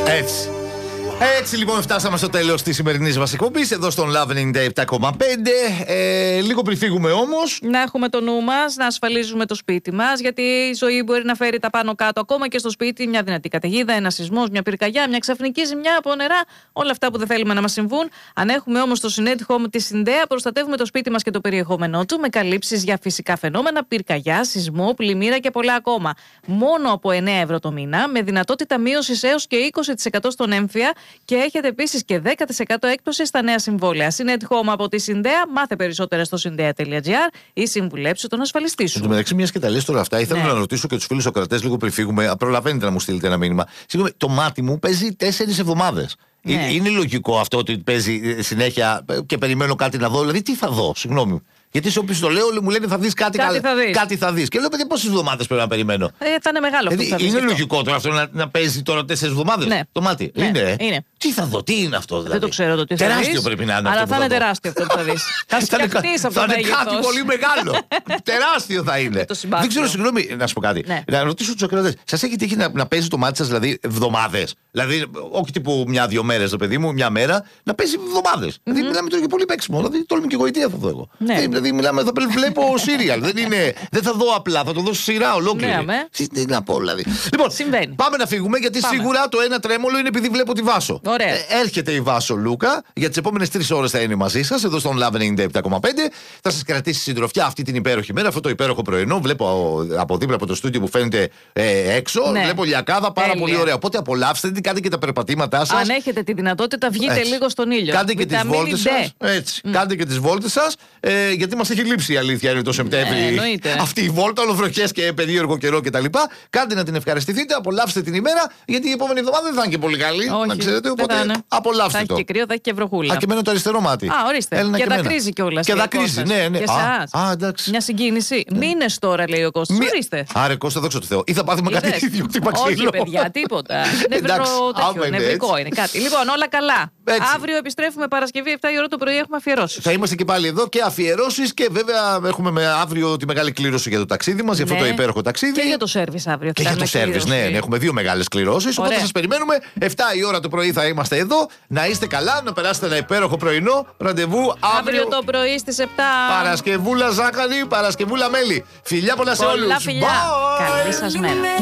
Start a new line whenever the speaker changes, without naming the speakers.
Έτσι. Έτσι λοιπόν φτάσαμε στο τέλος της σημερινής μας εκπομπής εδώ στον Love 97,5. Λίγο πριν φύγουμε όμως,
να έχουμε το νου μας, να ασφαλίζουμε το σπίτι μας, γιατί η ζωή μπορεί να φέρει τα πάνω κάτω ακόμα και στο σπίτι. Μια δυνατή καταιγίδα, ένα σεισμός, μια πυρκαγιά, μια ξαφνική ζημιά από νερά. Όλα αυτά που δεν θέλουμε να μας συμβούν. Αν έχουμε όμως το Synet Home της Syndea, προστατεύουμε το σπίτι μας και το περιεχόμενό του με καλύψεις για φυσικά φαινόμενα, πυρκαγιά, σεισμό, πλημμύρα και πολλά ακόμα. Μόνο από 9 ευρώ το μήνα, με δυνατότητα μείωσης έως και 20% στον έμφυα. Και έχετε επίσης και 10% έκπτωση στα νέα συμβόλαια. Synet Home από τη Syndea. Μάθε περισσότερα στο syndea.gr ή συμβουλέψου τον ασφαλιστή σου.
Εν τω μεταξύ, μια και τα λες τώρα αυτά, ήθελα να ρωτήσω και τους φίλους Σοκρατές λίγο πριν φύγουμε. Προλαβαίνετε να μου στείλετε ένα μήνυμα. Συγγνώμη, το μάτι μου παίζει 4 εβδομάδες. Ναι. Είναι λογικό αυτό ότι παίζει συνέχεια και περιμένω κάτι να δω? Δηλαδή, τι θα δω, συγγνώμη. Γιατί σε όποιον το λέω, μου λένε θα δεις κάτι θα δεις. Και λέω, παιδιά, πόσες εβδομάδες πρέπει να περιμένω?
Θα είναι μεγάλο αυτό.
Δηλαδή, είναι λογικό τώρα αυτό να παίζει τώρα 4 εβδομάδες?
Ναι.
Το μάτι.
Ναι.
Είναι. Τι θα δω, τι είναι αυτό δηλαδή?
Δεν το ξέρω το τι θα δεις.
Τεράστιο πρέπει να είναι.
Αλλά θα είναι τεράστιο αυτό που θα δεις. Θα σκεφτείς αυτό το μέγεθος.
Θα είναι κάτι πολύ μεγάλο. Τεράστιο θα είναι. Δεν ξέρω, συγγνώμη, να σου πω κάτι. Να ρωτήσω τους Σοκρατές. Σας έχει τύχει να παίζει το μάτι σας δηλαδή εβδομάδες? Δηλαδή, όχι τύπου 1-2 μέρες το παιδί μου, μια μέρα, να παίζει εβδομάδες. Δηλαδή, μιλάμε τώρα για πολύ παίξιμο. Δηλαδή, τόλμη και γοητεία θα δω εγώ. Δηλαδή, μιλάμε, θα βλέπω σύριαλ. Δεν θα δω απλά, θα το δω σειρά ολόκληρη. Τι να πω δηλαδή. Λοιπόν, πάμε να φύγουμε, γιατί σίγουρα το ένα τρέμολο είναι επειδή βλέπω τη Βάσο. Έρχεται η Βάσο Λούκα, για τις επόμενες 3 ώρες θα είναι μαζί σας εδώ στον Love 97,5. Θα σας κρατήσει συντροφιά αυτή την υπέροχη μέρα, αυτό το υπέροχο πρωινό. Βλέπω από δίπλα από το στούντιο που φαίνεται έξω, βλέπω λιακάδα, πάρα πολύ ωραία. Οπότε απολαύστε την, κάντε και τα περπατήματά σας.
Αν έχετε τη δυνατότητα, βγείτε λίγο στον ήλιο.
Κάντε και τις βόλτες σας. Κάντε και τις βόλτες σας, γιατί μας έχει λείψει η αλήθεια είναι το Σεπτέμβρη. Αυτή η βόλτα, ολοβροχές και περίεργο καιρό κτλ. Κάντε να την ευχαριστηθείτε, απολαύστε την ημέρα, γιατί η επόμενη εβδομάδα δεν θα είναι και πολύ καλή. Να ξέρετε, οπότε απολαύστε το.
Θα έχει και κρύο, θα έχει και βροχούλα.
Και μένω το αριστερό μάτι.
Ορίστε. Και δακρύζει κιόλας.
Και δακρύζει, ναι.
Και εσάς. Μια συγκίνηση. Μήνες τώρα, λέει ο Κώστας. Ορίστε.
Άρε Κώστα, δόξα τω Θεώ. Ή θα πάθουμε κάτι ίδιο, χτύπα ξύλο.
Όχι, παιδιά, τίποτα. Νευρικό είναι κάτι. Λοιπόν, όλα καλά. Αύριο επιστρέφουμε Παρασκευή 7 η ώρα το πρωί, έχουμε αφιερώσεις.
Θα είμαστε και πάλι εδώ και αφιερώσεις και βέβαια έχουμε αύριο τη μεγάλη κλήρωση για το ταξίδι μας, για αυτό το υπέροχο ταξίδι.
Και για το σέρβις αύριο.
Και για το σέρβις, ναι. Έχουμε 2 μεγάλες κληρώσεις. Οπότε σας περιμένουμε. 7 η ώρα το πρωί θα είμαστε εδώ. Να είστε καλά, να περάσετε ένα υπέροχο πρωινό. Ραντεβού
αύριο το πρωί στις 7.
Παρασκευούλα Ζάχαρη, Παρασκευούλα Μέλη. Φιλιά πολλά σε όλους.
Καλή σας μέρα.